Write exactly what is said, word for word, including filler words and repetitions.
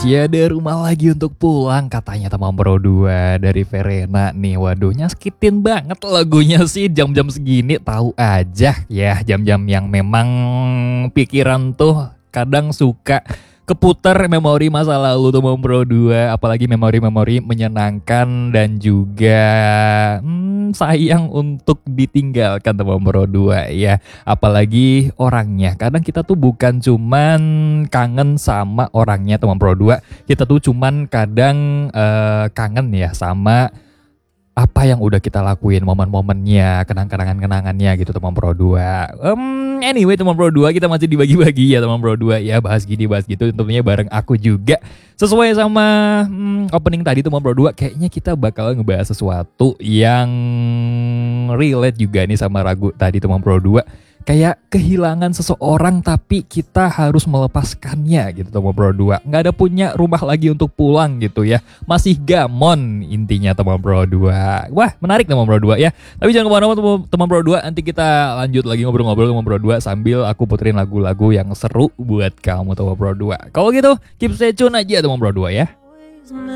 Tiada rumah lagi untuk pulang katanya teman Bro dua dari Verena nih. Waduh, nyaskitin banget lagunya sih jam-jam segini. Tahu aja ya, jam-jam yang memang pikiran tuh kadang suka keputar memori masa lalu teman Bro dua, apalagi memori-memori menyenangkan dan juga hmm, sayang untuk ditinggalkan teman Bro dua ya. Apalagi orangnya, kadang kita tuh bukan cuman kangen sama orangnya teman Bro dua, kita tuh cuman kadang uh, kangen ya sama apa yang udah kita lakuin, momen-momennya, kenang-kenangan-kenangannya gitu teman Bro dua. Um, anyway teman Bro dua, kita masih dibagi-bagi ya teman Bro dua ya, bahas gini bahas gitu tentunya bareng aku juga. Sesuai sama hmm, opening tadi teman Bro dua, kayaknya kita bakal ngebahas sesuatu yang relate juga nih sama ragu tadi teman Bro dua. Kayak kehilangan seseorang tapi kita harus melepaskannya gitu teman Bro dua. Nggak ada punya rumah lagi untuk pulang gitu ya. Masih gamon intinya teman Bro dua. Wah menarik teman Bro dua ya. Tapi jangan kemana-mana teman Bro dua. Nanti kita lanjut lagi ngobrol-ngobrol teman Bro dua sambil aku puterin lagu-lagu yang seru buat kamu teman Bro dua. Kalau gitu keep stay tune aja teman Bro dua ya.